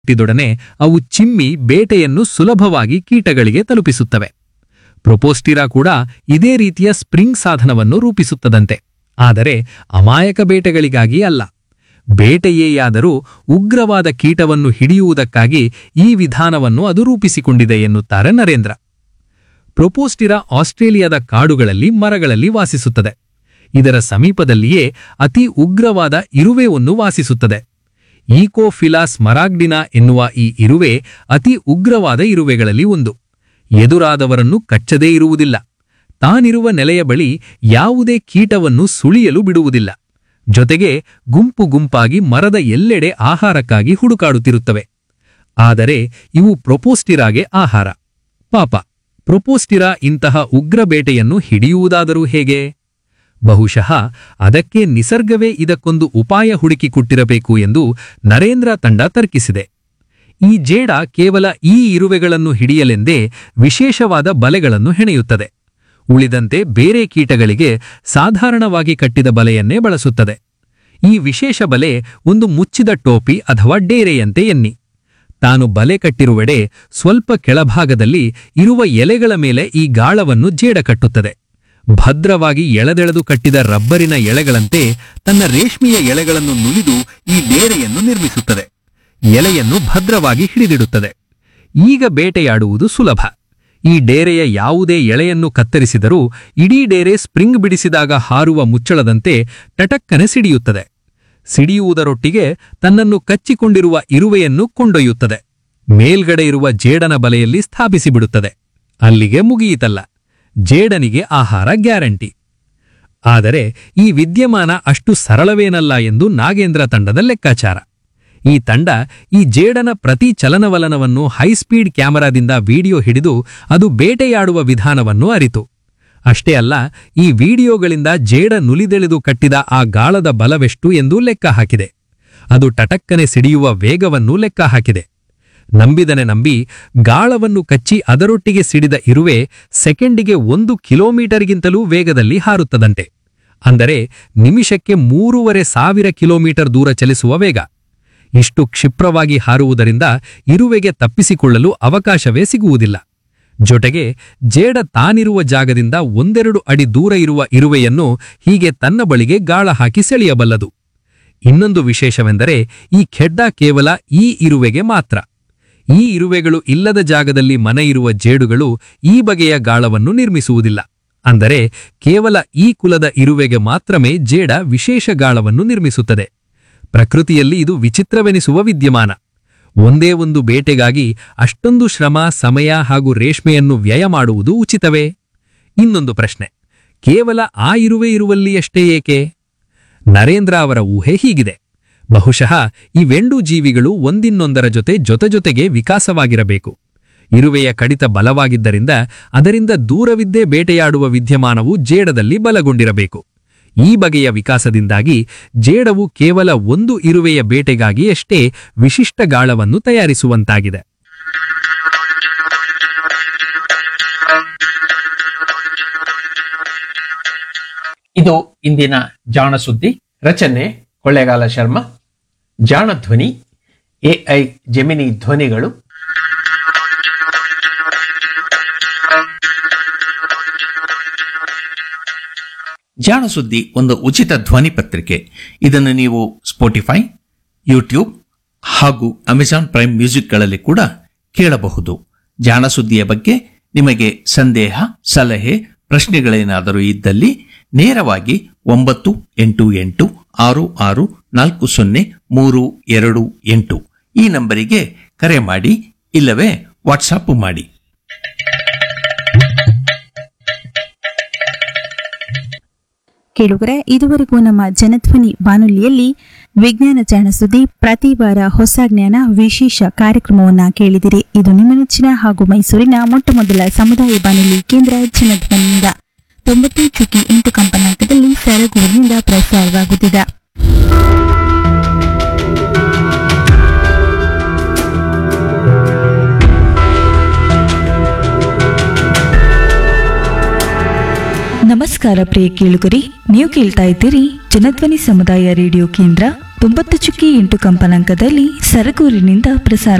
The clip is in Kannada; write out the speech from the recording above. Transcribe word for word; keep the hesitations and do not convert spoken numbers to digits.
ಹುಟ್ಟಿದೊಡನೆ ಅವು ಚಿಮ್ಮಿ ಬೇಟೆಯನ್ನು ಸುಲಭವಾಗಿ ಕೀಟಗಳಿಗೆ ತಲುಪಿಸುತ್ತವೆ. ಪ್ರೊಪೋಸ್ಟಿರಾ ಕೂಡ ಇದೇ ರೀತಿಯ ಸ್ಪ್ರಿಂಗ್ ಸಾಧನವನ್ನು ರೂಪಿಸುತ್ತದಂತೆ, ಆದರೆ ಅಮಾಯಕ ಬೇಟೆಗಳಿಗಾಗಿ ಅಲ್ಲ. ಬೇಟೆಯೇಯಾದರೂ ಉಗ್ರವಾದ ಕೀಟವನ್ನು ಹಿಡಿಯುವುದಕ್ಕಾಗಿ ಈ ವಿಧಾನವನ್ನು ಅದು ರೂಪಿಸಿಕೊಂಡಿದೆ ಎನ್ನುತ್ತಾರೆ ನರೇಂದ್ರ. ಪ್ರೊಪೋಸ್ಟಿರಾ ಆಸ್ಟ್ರೇಲಿಯಾದ ಕಾಡುಗಳಲ್ಲಿ ಮರಗಳಲ್ಲಿ ವಾಸಿಸುತ್ತದೆ. ಇದರ ಸಮೀಪದಲ್ಲಿಯೇ ಅತಿ ಉಗ್ರವಾದ ಇರುವೆ ಒಂದು ವಾಸಿಸುತ್ತದೆ. ಈಕೋಫಿಲಾಸ್ ಮರಾಗ್ಡಿನಾ ಎನ್ನುವ ಈ ಇರುವೆ ಅತಿ ಉಗ್ರವಾದ ಇರುವೆಗಳಲ್ಲಿ ಒಂದು. ಎದುರಾದವರನ್ನು ಕಚ್ಚದೇ ಇರುವುದಿಲ್ಲ. ತಾನಿರುವ ನೆಲೆಯ ಬಳಿ ಯಾವುದೇ ಕೀಟವನ್ನು ಸುಳಿಯಲು ಬಿಡುವುದಿಲ್ಲ. ಜೊತೆಗೆ ಗುಂಪು ಗುಂಪಾಗಿ ಮರದ ಎಲ್ಲೆಡೆ ಆಹಾರಕ್ಕಾಗಿ ಹುಡುಕಾಡುತ್ತಿರುತ್ತವೆ. ಆದರೆ ಇವು ಪ್ರೊಪೋಸ್ಟಿರಾಗೆ ಆಹಾರ. ಪಾಪ, ಪ್ರೊಪೋಸ್ಟಿರಾ ಇಂತಹ ಉಗ್ರ ಬೇಟೆಯನ್ನು ಹಿಡಿಯುವುದಾದರೂ ಹೇಗೆ? ಬಹುಶಃ ಅದಕ್ಕೆ ನಿಸರ್ಗವೇ ಇದಕ್ಕೊಂದು ಉಪಾಯ ಹುಡುಕಿಕೊಟ್ಟಿರಬೇಕು ಎಂದು ನರೇಂದ್ರ ತಂಡ ತರ್ಕಿಸಿದೆ. ಈ ಜೇಡ ಕೇವಲ ಈ ಇರುವೆಗಳನ್ನು ಹಿಡಿಯಲೆಂದೇ ವಿಶೇಷವಾದ ಬಲೆಗಳನ್ನು ಹೆಣೆಯುತ್ತದೆ. ಉಳಿದಂತೆ ಬೇರೆ ಕೀಟಗಳಿಗೆ ಸಾಧಾರಣವಾಗಿ ಕಟ್ಟಿದ ಬಲೆಯನ್ನೇ ಬಳಸುತ್ತದೆ. ಈ ವಿಶೇಷ ಬಲೆ ಒಂದು ಮುಚ್ಚಿದ ಟೋಪಿ ಅಥವಾ ಡೇರೆಯಂತೆ ಎನ್ನಿ. ತಾನು ಬಲೆ ಕಟ್ಟಿರುವೆಡೆ ಸ್ವಲ್ಪ ಕೆಳಭಾಗದಲ್ಲಿ ಇರುವ ಎಲೆಗಳ ಮೇಲೆ ಈ ಗಾಳವನ್ನು ಜೇಡ ಕಟ್ಟುತ್ತದೆ. ಭದ್ರವಾಗಿ ಎಳೆದೆಳೆದು ಕಟ್ಟಿದ ರಬ್ಬರಿನ ಎಳೆಗಳಂತೆ ತನ್ನ ರೇಷ್ಮೆಯ ಎಳೆಗಳನ್ನು ನುಲಿದು ಈ ಡೇರೆಯನ್ನು ನಿರ್ಮಿಸುತ್ತದೆ. ಎಲೆಯನ್ನು ಭದ್ರವಾಗಿ ಹಿಡಿದಿಡುತ್ತದೆ. ಈಗ ಬೇಟೆಯಾಡುವುದು ಸುಲಭ. ಈ ಡೇರೆಯ ಯಾವುದೇ ಎಳೆಯನ್ನು ಕತ್ತರಿಸಿದರೂ ಇಡೀ ಡೇರೆ ಸ್ಪ್ರಿಂಗ್ ಬಿಡಿಸಿದಾಗ ಹಾರುವ ಮುಚ್ಚಳದಂತೆ ಟಟಕ್ಕನೆ ಸಿಡಿಯುತ್ತದೆ. ಸಿಡಿಯುವುದರೊಟ್ಟಿಗೆ ತನ್ನನ್ನು ಕಚ್ಚಿಕೊಂಡಿರುವ ಇರುವೆಯನ್ನು ಕೊಂಡೊಯ್ಯುತ್ತದೆ. ಮೇಲ್ಗಡೆ ಇರುವ ಜೇಡನ ಬಲೆಯಲ್ಲಿ ಸ್ಥಾಪಿಸಿಬಿಡುತ್ತದೆ. ಅಲ್ಲಿಗೆ ಮುಗಿಯಿತಲ್ಲ, ಜೇಡನಿಗೆ ಆಹಾರ ಗ್ಯಾರಂಟಿ. ಆದರೆ ಈ ವಿದ್ಯಮಾನ ಅಷ್ಟು ಸರಳವೇನಲ್ಲ ಎಂದು ನಾಗೇಂದ್ರ ತಂಡದ ಲೆಕ್ಕಾಚಾರ. ಈ ತಂಡ ಈ ಜೇಡನ ಪ್ರತಿ ಚಲನವಲನವನ್ನು ಹೈಸ್ಪೀಡ್ ಕ್ಯಾಮೆರಾದಿಂದ ವಿಡಿಯೋ ಹಿಡಿದು ಅದು ಬೇಟೆಯಾಡುವ ವಿಧಾನವನ್ನು ಅರಿತು. ಅಷ್ಟೇ ಅಲ್ಲ, ಈ ವಿಡಿಯೋಗಳಿಂದ ಜೇಡ ನುಲಿದೆಳೆದು ಕಟ್ಟಿದ ಆ ಗಾಳದ ಬಲವೆಷ್ಟು ಎಂದು ಲೆಕ್ಕ ಹಾಕಿದೆ. ಅದು ಟಟಕ್ಕನೆ ಸಿಡಿಯುವ ವೇಗವನ್ನು ಲೆಕ್ಕ ಹಾಕಿದೆ. ನಂಬಿದನೆ ನಂಬಿ ಗಾಳವನ್ನು ಕಚ್ಚಿ ಅದರೊಟ್ಟಿಗೆ ಸಿಡಿದ ಇರುವೆ ಸೆಕೆಂಡಿಗೆ ಒಂದು ಕಿಲೋಮೀಟರ್ಗಿಂತಲೂ ವೇಗದಲ್ಲಿ ಹಾರುತ್ತದಂತೆ. ಅಂದರೆ ನಿಮಿಷಕ್ಕೆ ಮೂರೂವರೆ ಸಾವಿರ ಕಿಲೋಮೀಟರ್ ದೂರ ಚಲಿಸುವ ವೇಗ. ಇಷ್ಟು ಕ್ಷಿಪ್ರವಾಗಿ ಹಾರುವುದರಿಂದ ಇರುವೆಗೆ ತಪ್ಪಿಸಿಕೊಳ್ಳಲು ಅವಕಾಶವೇ ಸಿಗುವುದಿಲ್ಲ. ಜೊತೆಗೆ ಜೇಡ ತಾನಿರುವ ಜಾಗದಿಂದ ಒಂದೆರಡು ಅಡಿ ದೂರ ಇರುವ ಇರುವೆಯನ್ನು ಹೀಗೆ ತನ್ನ ಬಳಿಗೆ ಗಾಳ ಹಾಕಿ ಸೆಳೆಯಬಲ್ಲದು. ಇನ್ನೊಂದು ವಿಶೇಷವೆಂದರೆ ಈ ಖೆಡ್ಡ ಕೇವಲ ಈ ಇರುವೆಗೆ ಮಾತ್ರ. ಈ ಇರುವೆಗಳು ಇಲ್ಲದ ಜಾಗದಲ್ಲಿ ಮನೆ ಇರುವ ಜೇಡುಗಳು ಈ ಬಗೆಯ ಗಾಳವನ್ನು ನಿರ್ಮಿಸುವುದಿಲ್ಲ. ಅಂದರೆ ಕೇವಲ ಈ ಕುಲದ ಇರುವೆಗೆ ಮಾತ್ರವೇ ಜೇಡ ವಿಶೇಷ ಗಾಳವನ್ನು ನಿರ್ಮಿಸುತ್ತದೆ. ಪ್ರಕೃತಿಯಲ್ಲಿ ಇದು ವಿಚಿತ್ರವೆನಿಸುವ ವಿದ್ಯಮಾನ. ಒಂದೇ ಒಂದು ಬೇಟೆಗಾಗಿ ಅಷ್ಟೊಂದು ಶ್ರಮ, ಸಮಯ ಹಾಗೂ ರೇಷ್ಮೆಯನ್ನು ವ್ಯಯ ಮಾಡುವುದು ಉಚಿತವೇ? ಇನ್ನೊಂದು ಪ್ರಶ್ನೆ, ಕೇವಲ ಆ ಇರುವೆ ಇರುವಲ್ಲಿಯಷ್ಟೇ ಏಕೆ? ನರೇಂದ್ರ ಅವರ ಊಹೆ ಹೀಗಿದೆ. ಬಹುಶಃ ಇವೆಂಡೂ ಜೀವಿಗಳು ಒಂದಿನ್ನೊಂದರ ಜೊತೆ ಜೊತೆಜೊತೆಗೆ ವಿಕಾಸವಾಗಿರಬೇಕು. ಇರುವೆಯ ಕಡಿತ ಬಲವಾಗಿದ್ದರಿಂದ ಅದರಿಂದ ದೂರವಿದ್ದೇ ಬೇಟೆಯಾಡುವ ವಿದ್ಯಮಾನವು ಜೇಡದಲ್ಲಿ ಬಲಗೊಂಡಿರಬೇಕು. ಈ ಬಗೆಯ ವಿಕಾಸದಿಂದಾಗಿ ಜೇಡವು ಕೇವಲ ಒಂದು ಇರುವೆಯ ಬೇಟೆಗಾಗಿ ಅಷ್ಟೇ ವಿಶಿಷ್ಟ ಗಾಳವನ್ನು ತಯಾರಿಸುವಂತಾಗಿದೆ. ಇದು ಇಂದಿನ ಜಾಣ ಸುದ್ದಿ. ರಚನೆ ಕೊಳ್ಳೇಗಾಲ ಶರ್ಮಾ. ಜಾಣ ಧ್ವನಿ ಎಐ ಜೆಮಿನಿ ಧ್ವನಿಗಳು. ಜಾಣ ಸುದ್ದಿ ಒಂದು ಉಚಿತ ಧ್ವನಿ ಪತ್ರಿಕೆ. ಇದನ್ನು ನೀವು ಸ್ಪೋಟಿಫೈ, ಯೂಟ್ಯೂಬ್ ಹಾಗೂ ಅಮೆಜಾನ್ ಪ್ರೈಮ್ ಮ್ಯೂಸಿಕ್ಗಳಲ್ಲಿ ಕೂಡ ಕೇಳಬಹುದು. ಜಾಣ ಸುದ್ದಿಯ ಬಗ್ಗೆ ನಿಮಗೆ ಸಂದೇಹ, ಸಲಹೆ, ಪ್ರಶ್ನೆಗಳೇನಾದರೂ ಇದ್ದಲ್ಲಿ ನೇರವಾಗಿ ಒಂಬತ್ತು ಎಂಟು ಎಂಟು ಆರು ಆರು ನಾಲ್ಕು ಸೊನ್ನೆ ಮೂರು ಎರಡು ಎಂಟು ಈ ನಂಬರಿಗೆ ಕರೆ ಮಾಡಿ, ಇಲ್ಲವೇ ವಾಟ್ಸಾಪ್ ಮಾಡಿ. ಕೇಳುಗರೆ, ಇದುವರೆಗೂ ನಮ್ಮ ಜನಧ್ವನಿ ಬಾನುಲಿಯಲ್ಲಿ ವಿಜ್ಞಾನ ಜಾಣ ಸುದ್ದಿ ಪ್ರತಿ ವಾರ ಹೊಸ ಜ್ಞಾನ ವಿಶೇಷ ಕಾರ್ಯಕ್ರಮವನ್ನ ಕೇಳಿದಿರಿ. ಇದು ನಿಮ್ಮ ನೆಚ್ಚಿನ ಹಾಗೂ ಮೈಸೂರಿನ ಮೊಟ್ಟಮೊದಲ ಸಮುದಾಯ ಬಾನುಲಿ ಕೇಂದ್ರ ಜನಧ್ವನಿಯಿಂದ ತೊಂಬತ್ತು ಚುಕ್ಕಿ ಎಂಟು ಕಂಪನಾಂಕದಲ್ಲಿ ಸರಗೂರಿನಿಂದ ಪ್ರಸಾರವಾಗುತ್ತಿದೆ. ನಮಸ್ಕಾರ. ನಮಸ್ಕಾರ ಪ್ರಿಯ ಕೇಳುಗರಿ, ನೀವು ಕೇಳ್ತಾ ಇದ್ದೀರಿ ಜನಧ್ವನಿ ಸಮುದಾಯ ರೇಡಿಯೋ ಕೇಂದ್ರ ತೊಂಬತ್ತು ಚುಕ್ಕಿ ಎಂಟು ಕಂಪನಾಂಕದಲ್ಲಿ ಸರಗೂರಿನಿಂದ ಪ್ರಸಾರ